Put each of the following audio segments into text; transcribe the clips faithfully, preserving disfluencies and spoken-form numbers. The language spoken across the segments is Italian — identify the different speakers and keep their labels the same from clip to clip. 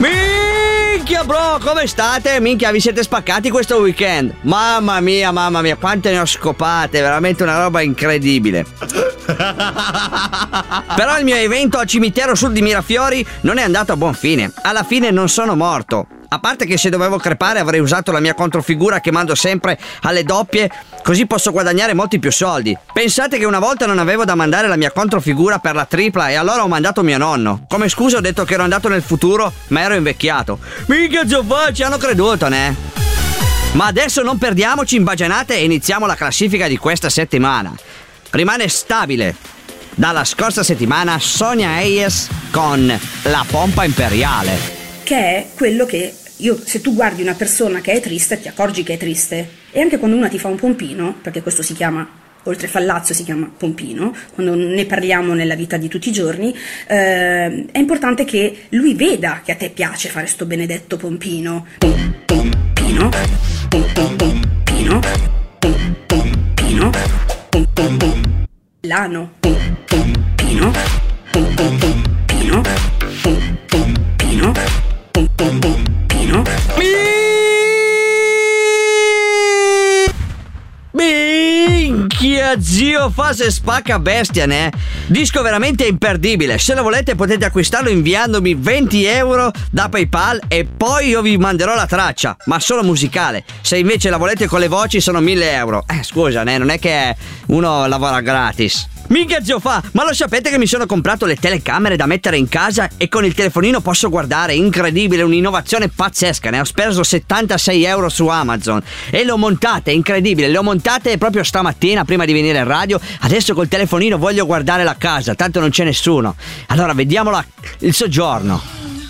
Speaker 1: Minchia bro, come state? Minchia, vi siete spaccati questo weekend? Mamma mia, mamma mia, quante ne ho scopate, veramente una roba incredibile. Però il mio evento al cimitero sud di Mirafiori non è andato a buon fine. Alla fine non sono morto. A parte che se dovevo crepare avrei usato la mia controfigura che mando sempre alle doppie, così posso guadagnare molti più soldi. Pensate che una volta non avevo da mandare la mia controfigura per la tripla e allora ho mandato mio nonno. Come scusa ho detto che ero andato nel futuro, ma ero invecchiato. Minchia Giovanni, ci hanno creduto, ne? Ma adesso non perdiamoci in bagianate e iniziamo la classifica di questa settimana. Rimane stabile dalla scorsa settimana Sonia Hayes con La pompa imperiale,
Speaker 2: che è quello che io, se tu guardi una persona che è triste, ti accorgi che è triste. E anche quando una ti fa un pompino, perché questo si chiama, oltre fallazio si chiama pompino, quando ne parliamo nella vita di tutti i giorni, eh, è importante che lui veda che a te piace fare sto benedetto pompino. Pom, pompino, pom, pom, pompino, pom, pompino, pom, pom, pom, lano, pom, pompino, pom, pom, pompino, pom, pompino, pom, pom, pompino.
Speaker 1: Minchia zio, fa se spacca bestia, ne? Disco veramente imperdibile. Se lo volete potete acquistarlo inviandomi venti euro da PayPal e poi io vi manderò la traccia, ma solo musicale. Se invece la volete con le voci sono mille euro. Eh scusa, ne? Non è che uno lavora gratis. Minchia zio fa, ma lo sapete che mi sono comprato le telecamere da mettere in casa e con il telefonino posso guardare? Incredibile, un'innovazione pazzesca. Ne ho speso settantasei euro su Amazon e le ho montate, incredibile, le ho montate proprio stamattina prima di venire in radio. Adesso col telefonino voglio guardare la casa, tanto non c'è nessuno. Allora vediamo la, il soggiorno.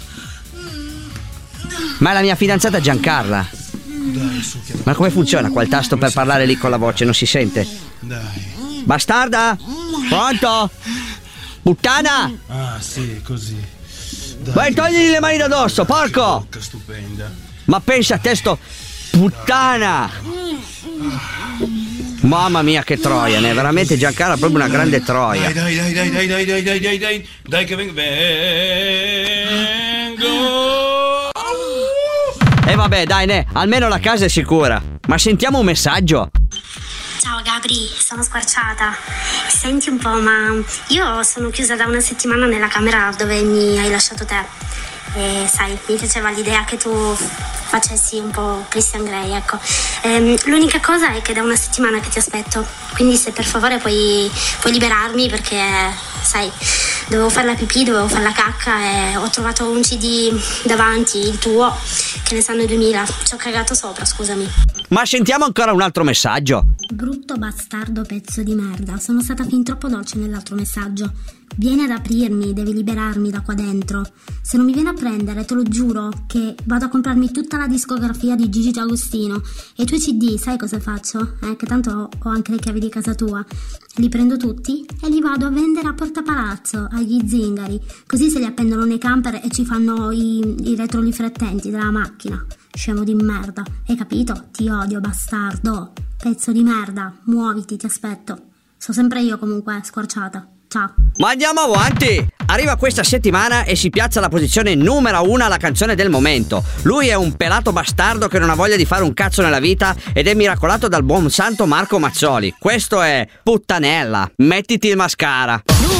Speaker 1: Ma è la mia fidanzata Giancarla. Ma come funziona qua il tasto per parlare lì con la voce? Non si sente?
Speaker 3: Dai.
Speaker 1: Bastarda? Pronto? Puttana?
Speaker 3: Ah sì, così. Dai,
Speaker 1: vai, togli le mani da dosso, porco!
Speaker 3: Che stupenda.
Speaker 1: Ma pensa a te sto... Puttana! Mamma mia che troia, ne? Veramente Giancarlo è proprio una grande troia.
Speaker 3: Dai, dai, dai, dai, dai, dai, dai, dai, dai, dai che vengo. Vengo.
Speaker 1: E vabbè, dai, ne, almeno la casa è sicura. Ma sentiamo un messaggio.
Speaker 4: Ciao Gabri, sono squarciata. Senti un po', ma io sono chiusa da una settimana nella camera dove mi hai lasciato te. E sai, mi piaceva l'idea che tu facessi un po' Christian Grey, ecco. Ehm, l'unica cosa è che da una settimana che ti aspetto, quindi se per favore puoi, puoi liberarmi, perché sai, dovevo fare la pipì, dovevo fare la cacca e ho trovato un C D davanti, il tuo, che ne sanno i duemila. Ci ho cagato sopra, scusami.
Speaker 1: Ma sentiamo ancora un altro messaggio.
Speaker 4: Brutto bastardo pezzo di merda, sono stata fin troppo dolce nell'altro messaggio. Vieni ad aprirmi, devi liberarmi da qua dentro. Se non mi vieni a prendere, te lo giuro che vado a comprarmi tutta la discografia di Gigi D'Agostino e i tuoi C D, sai cosa faccio? Eh, che tanto ho anche le chiavi di casa tua. Li prendo tutti e li vado a vendere a Porta Palazzo, agli zingari, così se li appendono nei camper e ci fanno i, i retroriflettenti della macchina. Scemo di merda, hai capito? Ti odio, bastardo. Pezzo di merda, muoviti, ti aspetto. So sempre io comunque, squarciata. Ciao.
Speaker 1: Ma andiamo avanti! Arriva questa settimana e si piazza alla posizione numero uno la canzone del momento. Lui è un pelato bastardo che non ha voglia di fare un cazzo nella vita ed è miracolato dal buon santo Marco Mazzoli. Questo è Puttanella, mettiti il mascara.